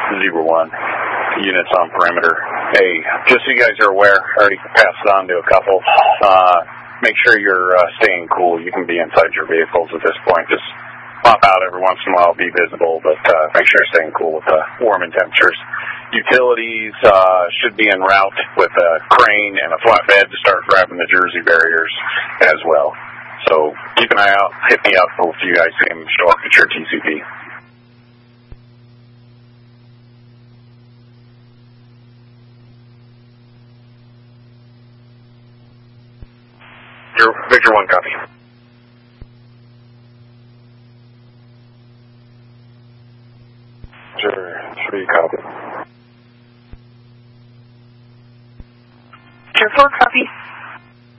01. Units on perimeter. Hey, just so you guys are aware, I already passed it on to a couple. Make sure you're staying cool. You can be inside your vehicles at this point. Just pop out every once in a while, be visible, but make sure you're staying cool with the warming temperatures. Utilities should be en route with a crane and a flatbed to start grabbing the Jersey barriers as well. So keep an eye out. Hit me up if you guys can show up at your TCP. Victor 1, copy. Sure, 3, copy. Victor 4, copy.